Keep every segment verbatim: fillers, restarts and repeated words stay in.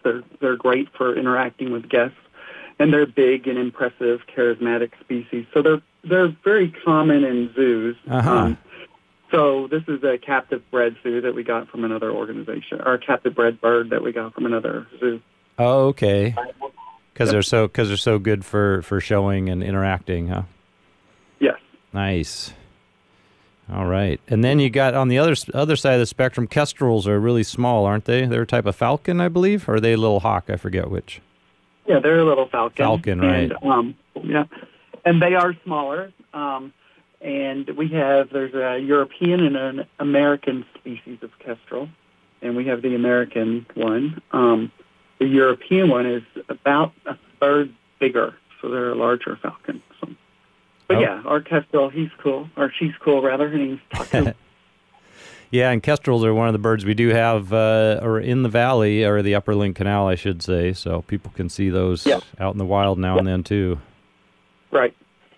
They're they're great for interacting with guests, and they're big and impressive, charismatic species. So they're they're very common in zoos. Uh-huh. Um, so this is a captive bred zoo that we got from another organization, or a captive bred bird that we got from another zoo. Oh, okay. Because they're so because they're so good for, for showing and interacting, huh? Yes. Nice. All right. And then you got on the other other side of the spectrum, kestrels are really small, aren't they? They're a type of falcon, I believe, or are they a little hawk? I forget which. Yeah, they're a little falcon. Falcon, right. And, um, yeah, and they are smaller. Um, and we have, there's a European and an American species of kestrel, and we have the American one. Um, the European one is about a third bigger, so they're a larger falcon. So. But oh. yeah, our kestrel, he's cool, or she's cool rather, her name's Taku. Yeah, and kestrels are one of the birds we do have uh, or in the valley, or the Upper Link Canal, I should say, so people can see those yeah. out in the wild now yeah. and then, too. Right.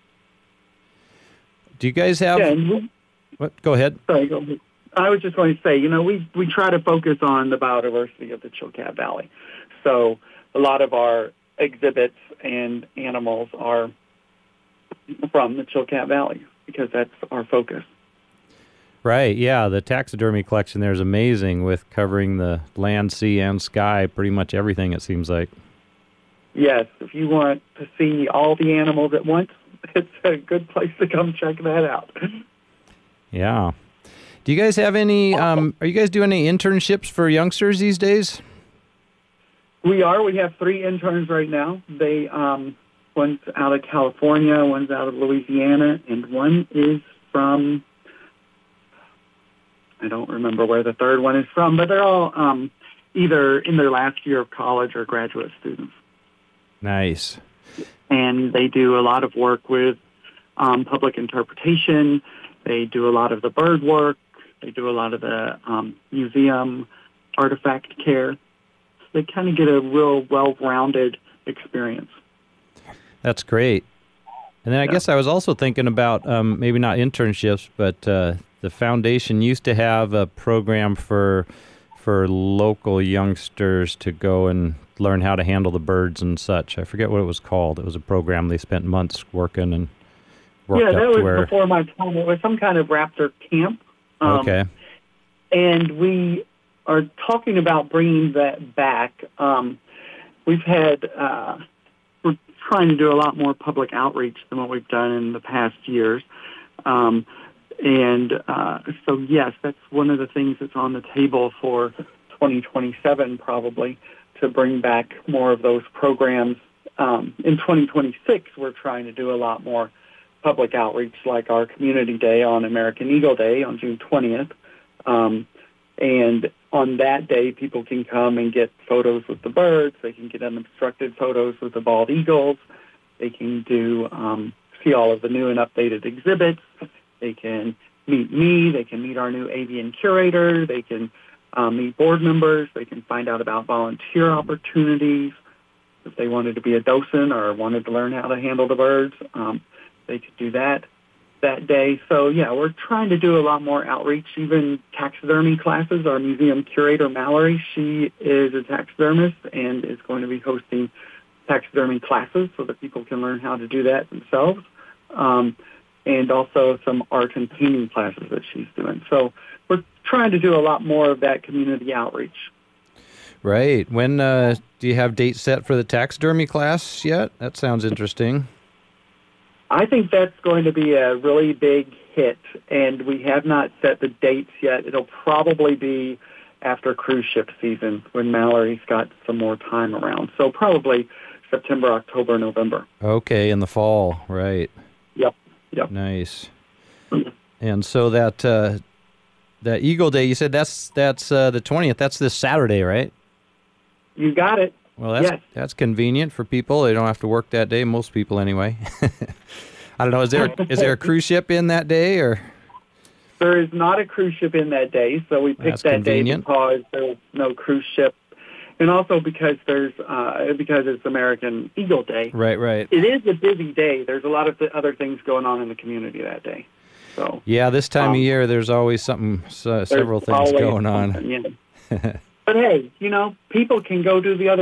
Do you guys have... Yeah, and we, what? Go ahead. Sorry, go ahead. I was just going to say, you know, we, we try to focus on the biodiversity of the Chilkat Valley. So a lot of our exhibits and animals are from the Chilkat Valley because that's our focus. Right, yeah, the taxidermy collection there is amazing with covering the land, sea, and sky, pretty much everything, it seems like. Yes, if you want to see all the animals at once, it's a good place to come check that out. Yeah. Do you guys have any, um, are you guys doing any internships for youngsters these days? We are. We have three interns right now. They, um, one's out of California, one's out of Louisiana, and one is from... I don't remember where the third one is from, but they're all um, either in their last year of college or graduate students. Nice. And they do a lot of work with um, public interpretation. They do a lot of the bird work. They do a lot of the um, museum artifact care. So they kind of get a real well-rounded experience. That's great. And then I yeah. guess I was also thinking about um, maybe not internships, but... Uh, the foundation used to have a program for for local youngsters to go and learn how to handle the birds and such. I forget what it was called. It was a program they spent months working and worked yeah, up that to was where... before my time. It was some kind of raptor camp. Um, okay. And we are talking about bringing that back. Um, we've had... Uh, we're trying to do a lot more public outreach than what we've done in the past years. Um And uh, so, yes, that's one of the things that's on the table for twenty twenty-seven probably, to bring back more of those programs. Um, in twenty twenty-six, we're trying to do a lot more public outreach, like our Community Day on American Eagle Day on June twentieth. Um, and on that day, people can come and get photos with the birds. They can get unobstructed photos with the bald eagles. They can do um, see all of the new and updated exhibits. They can meet me. They can meet our new avian curator. They can um, meet board members. They can find out about volunteer opportunities. If they wanted to be a docent or wanted to learn how to handle the birds, um, they could do that that day. So, yeah, we're trying to do a lot more outreach, even taxidermy classes. Our museum curator, Mallory, she is a taxidermist and is going to be hosting taxidermy classes so that people can learn how to do that themselves. Um, and also some art and painting classes that she's doing. So we're trying to do a lot more of that community outreach. Right. When uh, do you have dates set for the taxidermy class yet? That sounds interesting. I think that's going to be a really big hit, and we have not set the dates yet. It'll probably be after cruise ship season when Mallory's got some more time around. So probably September, October, November. Okay, in the fall, right. Yep. Yep. Nice. And so that uh, that Eagle Day, you said that's that's uh, the twentieth. That's this Saturday, right? You got it. Well, that's yes. that's convenient for people. They don't have to work that day. Most people, anyway. I don't know. Is there is there a cruise ship in that day, or? There is not a cruise ship in that day, so we picked that's that convenient. day because there's no cruise ship. And also because there's uh, because it's American Eagle Day. Right, right. It is a busy day. There's a lot of th- other things going on in the community that day. So yeah, this time um, of year, there's always something, uh, several things going on. Yeah. But hey, you know, people can go do the other